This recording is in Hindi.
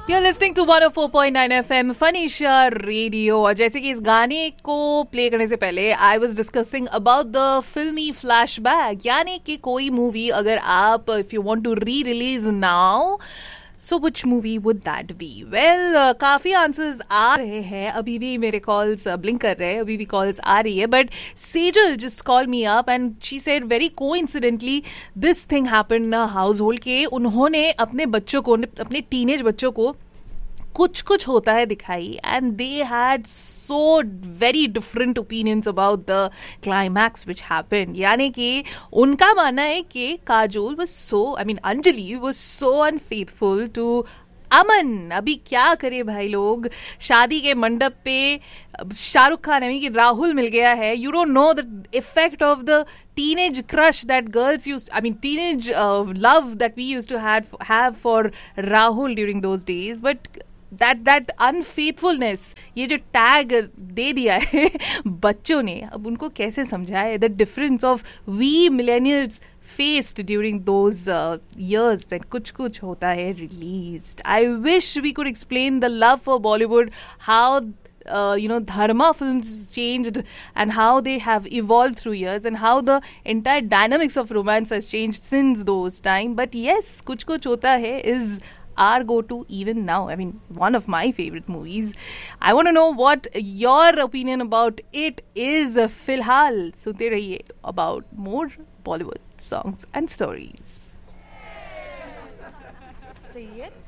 You're listening to 104.9 FM Fanisha Radio. और जैसे कि इस गाने को प्ले करने से पहले I was discussing about the filmy flashback. यानी कि कोई मूवी अगर आप if you want to re-release now, so which movie would that be? Well, काफ़ी आंसर्स आ रहे हैं. अभी भी मेरे कॉल्स ब्लिंक कर रहे हैं. अभी भी कॉल्स आ रही है. But Sejal just called me up and she said very coincidentally this thing happened in a household के उन्होंने अपने बच्चों को, अपने टीनेज बच्चों को कुछ कुछ होता है दिखाई and they had so very different opinions about the climax which happened. यानी कि उनका मानना है कि Kajol was so, I mean Anjali was so unfaithful to अमन. अभी क्या करे भाई लोग, शादी के मंडप पे शाहरुख खान यानी कि राहुल मिल गया है. You don't know the effect of the teenage crush that girls teenage love that we used to have for Rahul during those days. But that unfaithfulness, ये जो टैग दे दिया है बच्चों ने, अब उनको कैसे समझाए the difference of we millennials faced during those years when कुछ कुछ होता है released. I wish we could explain the love for Bollywood, how Dharma films changed and how they have evolved through years and how the entire dynamics of romance has changed since those time. But yes, Kuch Kuch Hota Hai is our go-to even now. I mean, one of my favorite movies. I want to know what your opinion about it is. Filhal, sunte rahiye about more Bollywood songs and stories. See it?